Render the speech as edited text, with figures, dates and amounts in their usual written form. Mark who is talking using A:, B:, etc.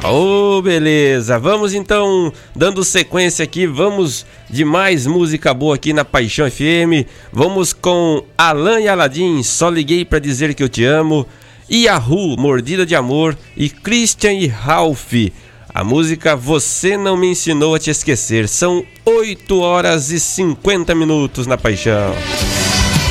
A: Oh, beleza, vamos então dando sequência aqui, vamos de mais música boa aqui na Paixão FM. Vamos com Alan e Aladim, Só Liguei Pra Dizer Que Eu Te Amo, Yahoo, Mordida de Amor e Christian e Ralph. A música Você Não Me Ensinou a Te Esquecer. São 8 horas e 50 minutos na Paixão.